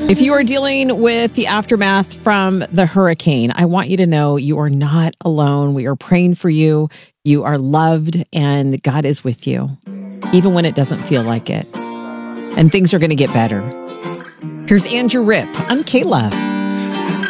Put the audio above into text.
If you are dealing with the aftermath from the hurricane, I want you to know you are not alone. We are praying for you. You are loved, and God is with you, even when it doesn't feel like it. And things are going to get better. Here's Andrew Ripp. I'm Kayla.